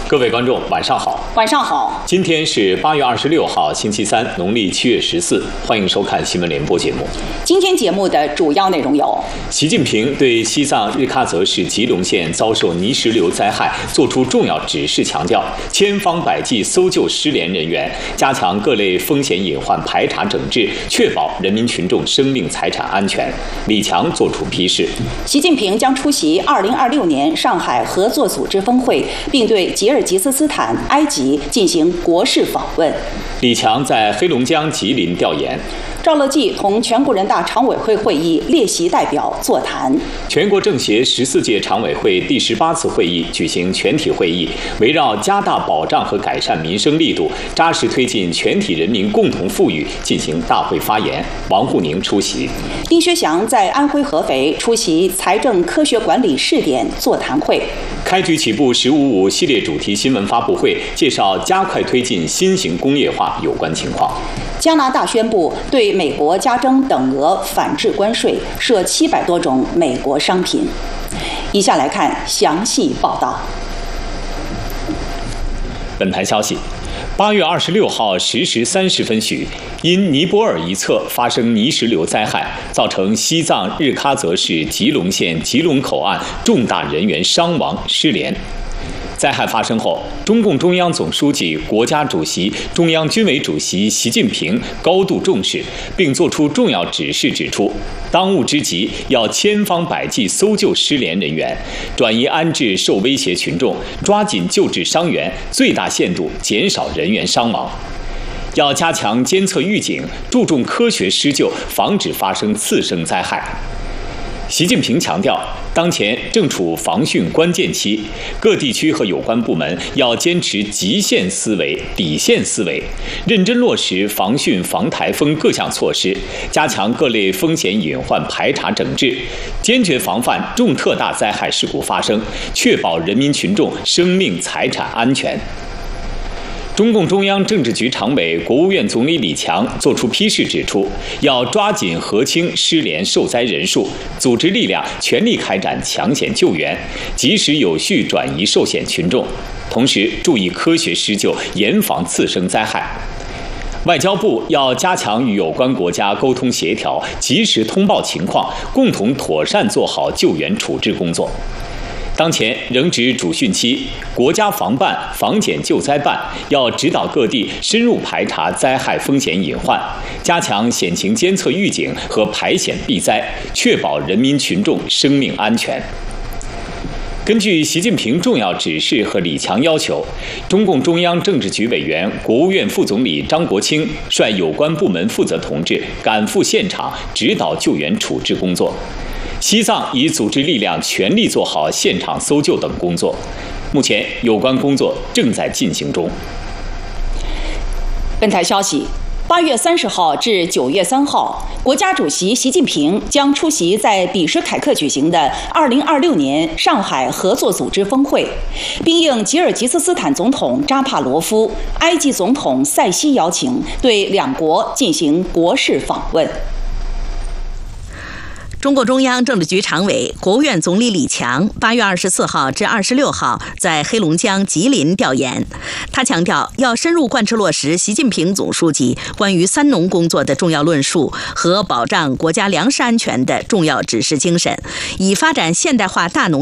各位观众，晚上好。 晚上好。 今天是8月26号，星期三，农历7月14。欢迎收看新闻联播节目。 今天节目的主要内容有： 习近平对西藏日喀则市吉隆县遭受泥石流灾害作出重要指示，强调千方百计搜救失联人员，加强各类风险隐患排查整治，确保人民群众生命财产安全。李强作出批示。 习近平将出席2026年上海合作组织峰会，并对吉尔吉斯斯坦、埃及进行国事访问。 李强在黑龙江吉林调研。 赵乐际同全国人大常委会会议列席代表座谈。 全国政协14届常委会第18次会议举行全体会议，围绕加大保障和改善民生力度，扎实推进全体人民共同富裕进行大会发言。王沪宁出席。 丁薛祥在安徽合肥出席财政科学管理试点座谈会。 开局起步“15+5”系列主题新闻发布会，介绍加快推进新型工业化有关情况。 加拿大宣布对美国加征等额反制关税，涉700多种美国商品。以下来看详细报道。 本台消息：8月26号10时30分许，因尼泊尔一侧发生泥石流灾害，造成西藏日喀则市吉隆县吉隆口岸重大人员伤亡失联。灾害发生后，中共中央总书记、国家主席、中央军委主席习近平高度重视，并作出重要指示，指出当务之急要千方百计搜救失联人员，转移安置受威胁群众，抓紧救治伤员，最大限度减少人员伤亡。要加强监测预警，注重科学施救，防止发生次生灾害。习近平强调，当前正处防汛关键期，各地区和有关部门要坚持极限思维、底线思维，认真落实防汛防台风各项措施，加强各类风险隐患排查整治，坚决防范重特大灾害事故发生，确保人民群众生命财产安全。中共中央政治局常委、国务院总理李强作出批示，指出要抓紧核清失联受灾人数，组织力量全力开展抢险救援，及时有序转移受险群众，同时注意科学施救，严防次生灾害。外交部要加强与有关国家沟通协调，及时通报情况，共同妥善做好救援处置工作。当前仍值主汛期，国家防办、防检救灾办要指导各地深入排查灾害风险隐患，加强险情监测预警和排险避灾，确保人民群众生命安全。根据习近平重要指示和李强要求，中共中央政治局委员、国务院副总理张国清率有关部门负责同志赶赴现场，指导救援处置工作。西藏已组织力量全力做好现场搜救等工作，目前有关工作正在进行中。 本台消息：8月30号至9月3号，国家主席习近平将出席在比什凯克举行的2026年上海合作组织峰会，并应吉尔吉斯斯坦总统扎帕罗夫、埃及总统塞西邀请，对两国进行国事访问。 中共中央政治局常委、国务院总理李强8月24号至26号在黑龙江吉林调研。他强调，要深入贯彻落实习近平总书记关于三农工作的重要论述和保障国家粮食安全的重要指示精神，以发展现代化大农